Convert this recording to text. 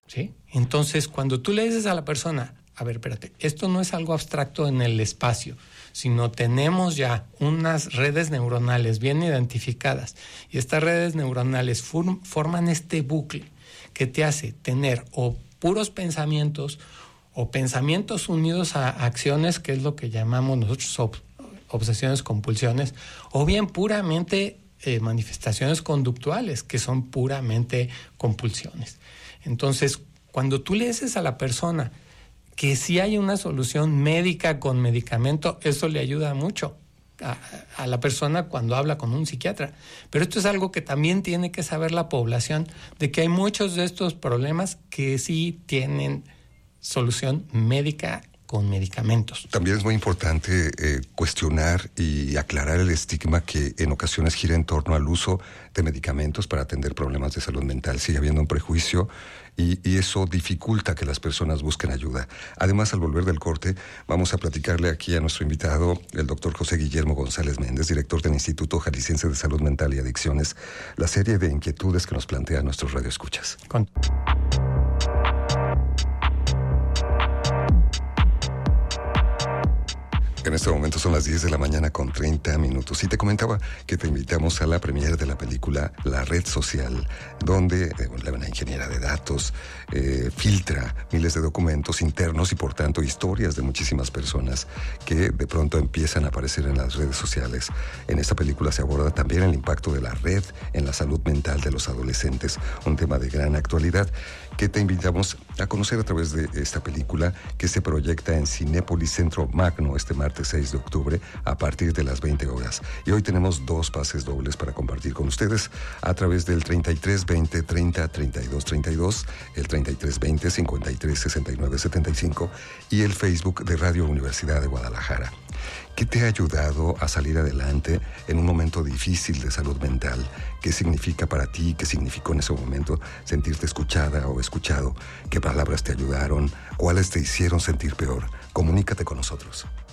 ¿sí? Entonces, cuando tú le dices a la persona, a ver, espérate, esto no es algo abstracto en el espacio, sino tenemos ya unas redes neuronales bien identificadas y estas redes neuronales forman este bucle que te hace tener o puros pensamientos o pensamientos unidos a acciones, que es lo que llamamos nosotros obsesiones, compulsiones, o bien puramente manifestaciones conductuales, que son puramente compulsiones. Entonces, cuando tú le dices a la persona que si hay una solución médica con medicamento, eso le ayuda mucho a la persona cuando habla con un psiquiatra. Pero esto es algo que también tiene que saber la población, de que hay muchos de estos problemas que sí tienen solución médica con medicamentos. También es muy importante cuestionar y aclarar el estigma que en ocasiones gira en torno al uso de medicamentos para atender problemas de salud mental. Sigue habiendo un prejuicio y eso dificulta que las personas busquen ayuda. Además, al volver del corte, vamos a platicarle aquí a nuestro invitado, el doctor José Guillermo González Méndez, director del Instituto Jalisciense de Salud Mental y Adicciones, la serie de inquietudes que nos plantea nuestros radioescuchas. En este momento son las 10 de la mañana con 30 minutos. Y te comentaba que te invitamos a la premiere de la película La Red Social, donde una ingeniera de datos filtra miles de documentos internos y por tanto historias de muchísimas personas que de pronto empiezan a aparecer en las redes sociales. En esta película se aborda también el impacto de la red en la salud mental de los adolescentes, un tema de gran actualidad que te invitamos a conocer a través de esta película que se proyecta en Cinépolis Centro Magno este martes 6 de octubre a partir de las 20 horas. Y hoy tenemos 2 pases dobles para compartir con ustedes a través del 33 20 30 32 32, el 33 20 53 69 75 y el Facebook de Radio Universidad de Guadalajara. ¿Qué te ha ayudado a salir adelante en un momento difícil de salud mental? ¿Qué significa para ti? ¿Qué significó en ese momento sentirte escuchada o escuchado? ¿Qué palabras te ayudaron? ¿Cuáles te hicieron sentir peor? Comunícate con nosotros.